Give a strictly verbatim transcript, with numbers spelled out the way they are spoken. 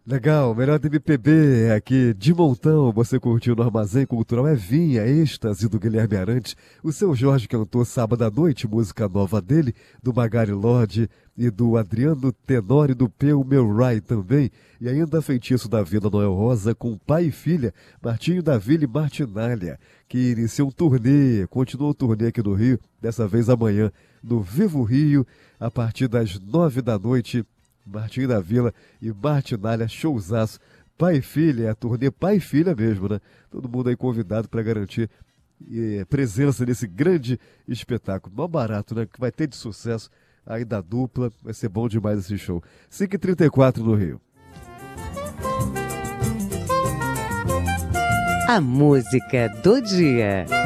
Legal, melhor do M P B aqui de montão. Você curtiu no Armazém Cultural Evinha, êxtase do Guilherme Arantes. O Seu Jorge cantou sábado à noite, música nova dele, do Magari Lorde e do Adriano Tenório do Peu Meu Rai também. E ainda Feitiço da Vida Noel Rosa com pai e filha, Martinho da Vila e Martinalha, que iniciou um turnê, continuou o turnê aqui no Rio, dessa vez amanhã, no Vivo Rio, a partir das nove da noite. Martinho da Vila e Martinalha, showzaço. Pai e filha, é a turnê pai e filha mesmo, né? Todo mundo aí convidado para garantir eh, presença nesse grande espetáculo. Mó barato, né? Que vai ter de sucesso aí da dupla. Vai ser bom demais esse show. cinco e trinta e quatro no Rio. A música do dia.